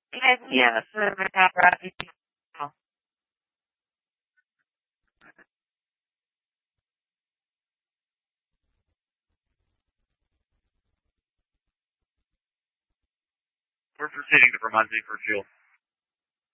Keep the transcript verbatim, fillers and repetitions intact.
Yes, yes, paparazzi. We're proceeding to Vermont for fuel.